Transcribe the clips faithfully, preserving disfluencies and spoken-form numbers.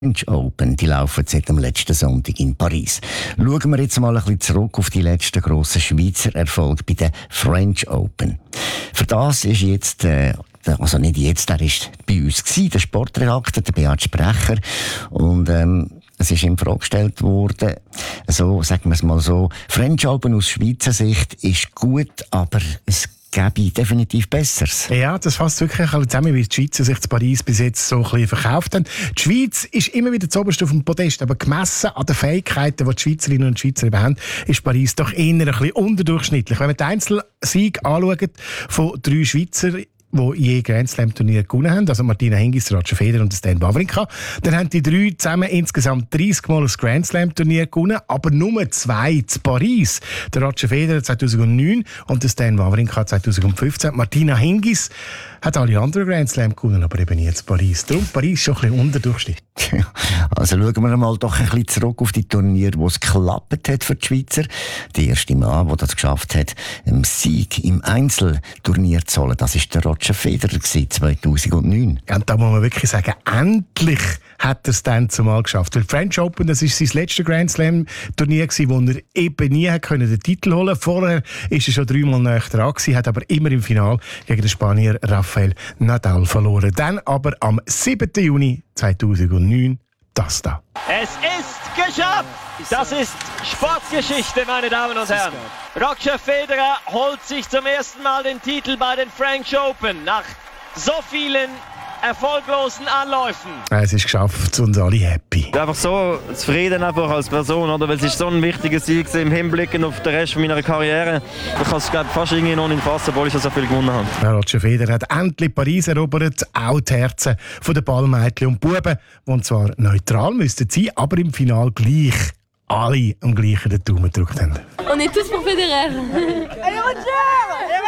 French Open, die laufen seit dem letzten Sonntag in Paris. Schauen wir jetzt mal ein bisschen zurück auf die letzten grossen Schweizer Erfolge bei den French Open. Für das ist jetzt, äh, also nicht jetzt, er ist bei uns gewesen, der Sportredakteur, der Beat Sprecher, und ähm, es ist ihm vorgestellt worden, so, sagen wir es mal so, French Open aus Schweizer Sicht ist gut, aber es gäbe definitiv Besseres. Ja, das fasst wirklich zusammen, wie die Schweizer sich zu Paris bis jetzt so ein bisschen verkauft haben. Die Schweiz ist immer wieder zuoberst auf dem Podest, aber gemessen an den Fähigkeiten, die die Schweizerinnen und Schweizer eben haben, ist Paris doch eher ein bisschen unterdurchschnittlich. Wenn man den Einzelsieg anschaut von drei Schweizer, die je Grand Slam Turnier gewonnen haben, also Martina Hingis, Roger Federer und Stan Wawrinka. Dann haben die drei zusammen insgesamt dreißig Mal ein Grand Slam Turnier gewonnen, aber nur zwei zu Paris. Der Roger Federer zweitausendneun und der Stan Wawrinka zweitausendfünfzehn. Martina Hingis hat alle anderen Grand Slam gewonnen, aber eben nie zu Paris. Darum Paris ist schon ein bisschen unterdurchschnittlich. Also schauen wir mal doch ein bisschen zurück auf die Turniere, wo es geklappt hat für die Schweizer. Der erste Mann, der das geschafft hat, einen Sieg im Einzelturnier zu holen, das ist der Roger Federer zweitausendneun. Und da muss man wirklich sagen, endlich hat er es dann zumal geschafft. Weil French Open, das war sein letztes Grand Slam Turnier, wo er eben nie den Titel holen konnte. Vorher war er schon dreimal näher dran gewesen, hat aber immer im Finale gegen den Spanier Rafael Nadal verloren. Dann aber am siebten Juni zweitausendneun das da. Es ist geschafft! Das ist Sportgeschichte, meine Damen und Herren. Roger Federer holt sich zum ersten Mal den Titel bei den French Open nach so vielen erfolglosen Anläufen. Es ist geschafft und alle happy. Einfach so zufrieden einfach als Person, oder? Weil es ist so ein wichtiger Sieg im Hinblick auf den Rest meiner Karriere. Ich kann es fast irgendwie noch nicht fassen, obwohl ich so viel gewonnen habe. Ja, Roger Federer hat endlich Paris erobert, auch die Herzen der Ballmädchen und Buben, die zwar neutral müssten sein, aber im Finale gleich alle am gleichen den Daumen gedrückt haben. On est tous pour Federer. Allez Roger! Allez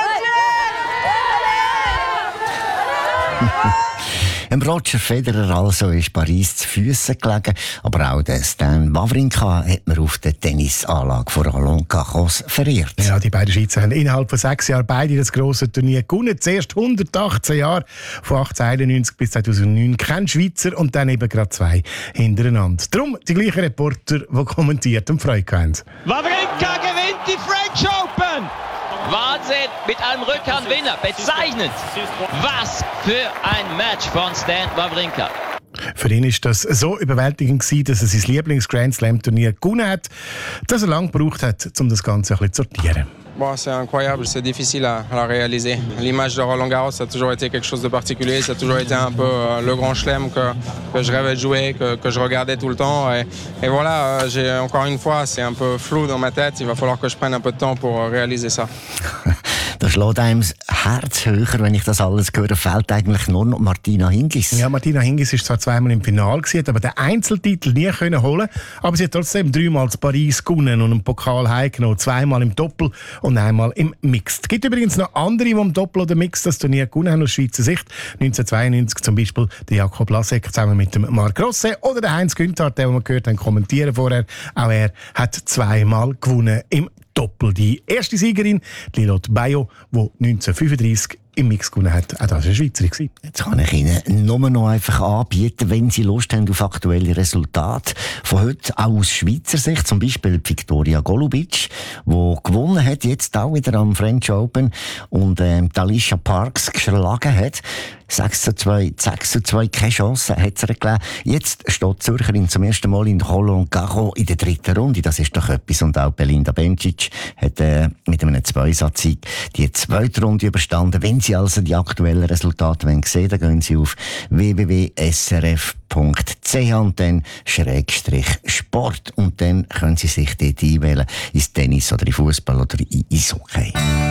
Roger! Dem Roger Federer also ist Paris zu Füssen gelegen, aber auch der Stan Wawrinka hat man auf der Tennisanlage von Roland Garros verehrt. Ja, die beiden Schweizer haben innerhalb von sechs Jahren beide das grosse Turnier gewonnen. Zuerst hundertachtzehn Jahre, von achtzehnhunderteinundneunzig bis zweitausendneun, kein Schweizer und dann eben gerade zwei hintereinander. Darum die gleichen Reporter, die kommentiert und Freude haben. Wawrinka gewinnt die French Open! Wahnsinn, mit einem Rückhandwinner, bezeichnend. Was für ein Match von Stan Wawrinka. Für ihn war das so überwältigend gewesen, dass er sein Lieblings-Grand Slam-Turnier gewonnen hat, dass er lange gebraucht hat, um das Ganze ein bisschen zu sortieren. Bon, c'est incroyable, c'est difficile à, à réaliser. L'image de Roland Garros, ça a toujours été quelque chose de particulier, ça a toujours été un peu euh, le grand chelem que, que je rêvais de jouer, que, que je regardais tout le temps. Et, et voilà, euh, j'ai, encore une fois, c'est un peu flou dans ma tête, il va falloir que je prenne un peu de temps pour euh, réaliser ça. Da schlägt einem das Herz höher, wenn ich das alles höre, fehlt eigentlich nur noch Martina Hingis. Ja, Martina Hingis war zwar zweimal im Finale, hat aber den Einzeltitel nie können holen, aber sie hat trotzdem dreimal zu Paris gewonnen und einen Pokal heimgenommen, zweimal im Doppel und einmal im Mixed. Es gibt übrigens noch andere, die im Doppel oder Mixed das Turnier gewonnen haben aus Schweizer Sicht. neunzehnhundertzweiundneunzig zum Beispiel der Jakob Lasek zusammen mit dem Marc Rosset oder der Heinz Günther, den wir gehört haben, kommentieren vorher. Auch er hat zweimal gewonnen im Doppel. Die erste Siegerin, Lilotte Bayo, die neunzehnhundertfünfunddreissig im Mix gewonnen hat. Auch das war eine Schweizerin. Jetzt kann ich Ihnen nur noch einfach anbieten, wenn Sie Lust haben auf aktuelle Resultate von heute, auch aus Schweizer Sicht. Zum Beispiel Viktoria Golubic, die gewonnen hat, jetzt auch wieder am French Open und ähm, Alicia Parks geschlagen hat. sechs zu zwei, sechs zu zwei, keine Chance hat sie gegeben. Jetzt steht die Zürcherin zum ersten Mal in Roland Garros in der dritten Runde. Das ist doch etwas. Und auch Belinda Bencic hat äh, mit einem Zweisatz-Sieg die zweite Runde überstanden. Wenn Sie also die aktuellen Resultate sehen wollen, dann gehen Sie auf w w w punkt s r f punkt c h und dann Schrägstrich Sport. Und dann können Sie sich dort einwählen, ins Tennis oder in Fußball oder in Eishockey.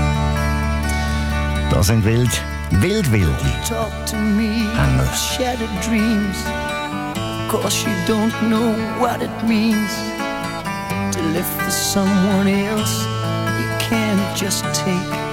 Das sind wild. Wild Wilde. Talk to me of shattered dreams. Of course you don't know what it means to live for someone else. You can't just take